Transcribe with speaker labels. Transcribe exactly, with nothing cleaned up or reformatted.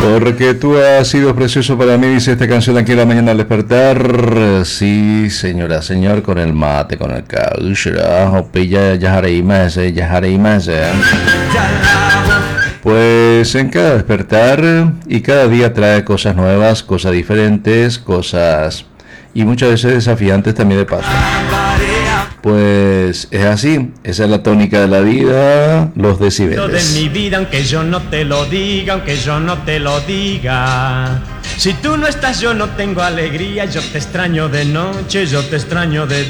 Speaker 1: Porque tú has sido precioso para mí, dice esta canción aquí en la mañana al despertar. Sí, señora, señor, con el mate, con el cauchera, o pilla yajareimas, yajareimas. Pues en cada despertar y cada día trae cosas nuevas, cosas diferentes, cosas y muchas veces desafiantes también de paso. Pues es así, esa es la tónica de la vida, los decibeles.
Speaker 2: De mi vida, aunque yo no te lo diga, aunque yo no te lo diga. Si tú no estás, yo no tengo alegría. Yo te extraño de noche, yo te extraño de